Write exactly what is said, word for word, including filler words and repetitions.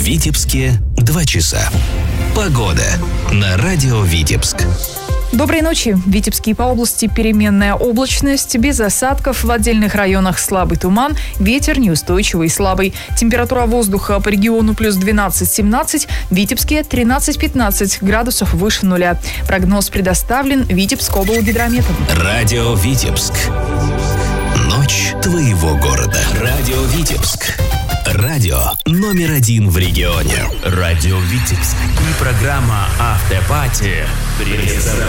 Витебске два часа. Погода на радио Витебск. Доброй ночи. В Витебске и по области переменная облачность, без осадков, в отдельных районах слабый туман, ветер неустойчивый и слабый. Температура воздуха по региону плюс двенадцать-семнадцать, в Витебске тринадцать-пятнадцать градусов выше нуля. Прогноз предоставлен Витебск облгидрометом. Радио Витебск. Ночь твоего города. Радио Витебск. Радио номер один в регионе. Радио Витебск и программа «Автопати» представляют.